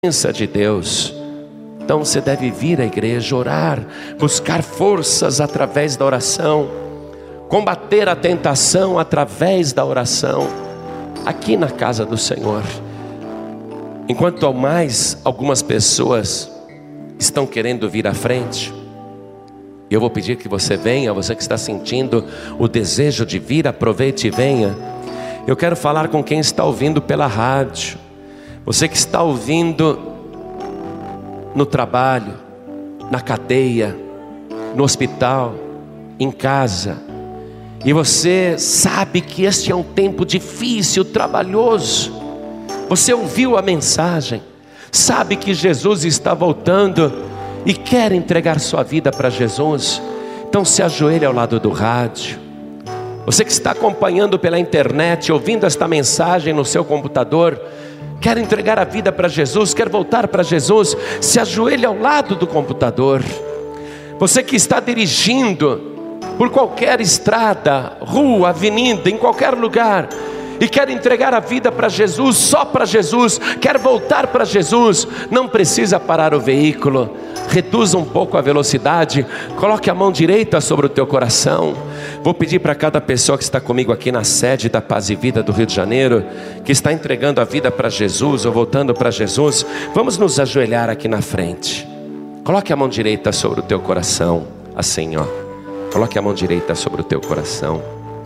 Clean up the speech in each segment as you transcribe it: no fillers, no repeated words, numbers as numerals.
presença de Deus. Então você deve vir à igreja, orar, buscar forças através da oração, combater a tentação através da oração, aqui na casa do Senhor. Enquanto mais algumas pessoas estão querendo vir à frente, eu vou pedir que você venha. Você que está sentindo o desejo de vir, aproveite e venha. Eu quero falar com quem está ouvindo pela rádio. Você que está ouvindo no trabalho, na cadeia, no hospital, em casa, e você sabe que este é um tempo difícil, trabalhoso. Você ouviu a mensagem, sabe que Jesus está voltando e quer entregar sua vida para Jesus. Então se ajoelhe ao lado do rádio. Você que está acompanhando pela internet, ouvindo esta mensagem no seu computador, quer entregar a vida para Jesus, quer voltar para Jesus, se ajoelhe ao lado do computador. Você que está dirigindo por qualquer estrada, rua, avenida, em qualquer lugar, e quer entregar a vida para Jesus, só para Jesus, quer voltar para Jesus, não precisa parar o veículo, reduza um pouco a velocidade, coloque a mão direita sobre o teu coração. Vou pedir para cada pessoa que está comigo aqui na sede da Paz e Vida do Rio de Janeiro, que está entregando a vida para Jesus ou voltando para Jesus, vamos nos ajoelhar aqui na frente. Coloque a mão direita sobre o teu coração, assim ó, coloque a mão direita sobre o teu coração.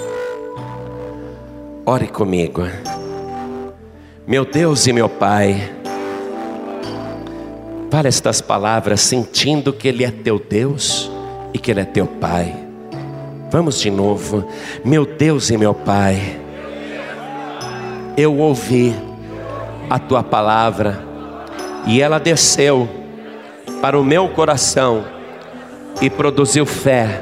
Ore comigo. Meu Deus e meu Pai, fala estas palavras sentindo que Ele é teu Deus e que Ele é teu Pai. Vamos de novo. Meu Deus e meu Pai, eu ouvi a tua palavra e ela desceu para o meu coração e produziu fé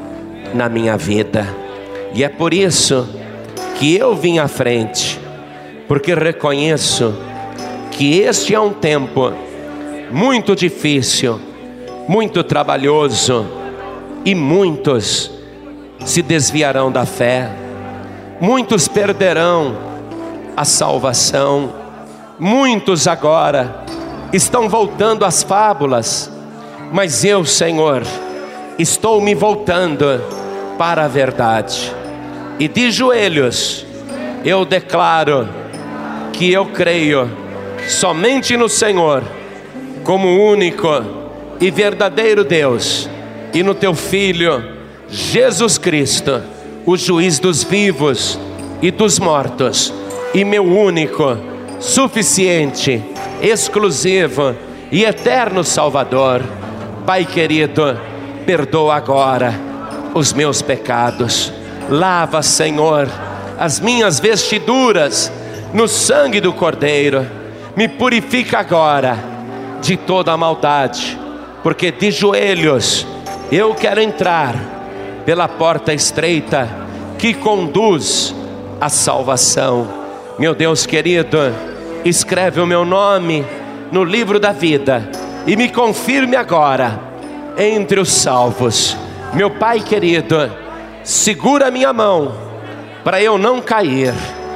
na minha vida. E é por isso que eu vim à frente, porque reconheço que este é um tempo muito difícil, muito trabalhoso, e muitos se desviarão da fé, muitos perderão a salvação, muitos agora estão voltando às fábulas, mas eu, Senhor, estou me voltando para a verdade. E de joelhos eu declaro que eu creio somente no Senhor como único e verdadeiro Deus, e no teu Filho Jesus Cristo, o juiz dos vivos e dos mortos, e meu único, suficiente, exclusivo e eterno Salvador. Pai querido, perdoa agora os meus pecados. Lava, Senhor, as minhas vestiduras no sangue do Cordeiro. Me purifica agora de toda a maldade, porque de joelhos eu quero entrar pela porta estreita que conduz à salvação. Meu Deus querido, escreve o meu nome no livro da vida e me confirme agora entre os salvos. Meu Pai querido, segura minha mão para eu não cair,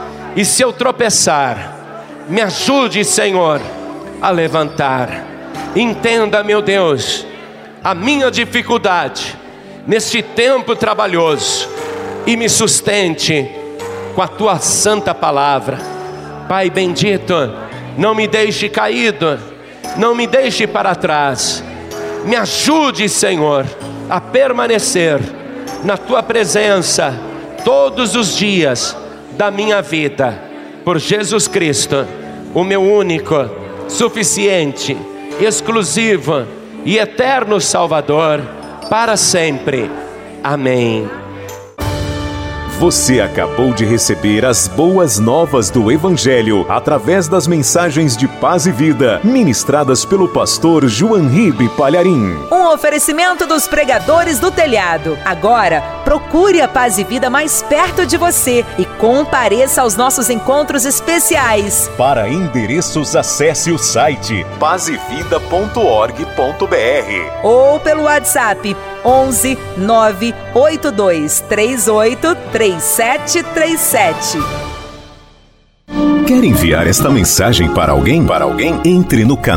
e se eu tropeçar, me ajude, Senhor, a levantar. Entenda, meu Deus, a minha dificuldade neste tempo trabalhoso e me sustente com a tua santa palavra. Pai bendito, não me deixe caído, não me deixe para trás. Me ajude, Senhor, a permanecer na tua presença todos os dias da minha vida, por Jesus Cristo, o meu único, suficiente, exclusivo e eterno Salvador, para sempre. Amém. Você acabou de receber as boas novas do Evangelho através das mensagens de Paz e Vida, ministradas pelo pastor João Ribe Palharim. Um oferecimento dos pregadores do telhado. Agora, procure a Paz e Vida mais perto de você e compareça aos nossos encontros especiais. Para endereços, acesse o site pazevida.org.br ou pelo WhatsApp 11 982 38 3737. Quer enviar esta mensagem para alguém? Entre no canal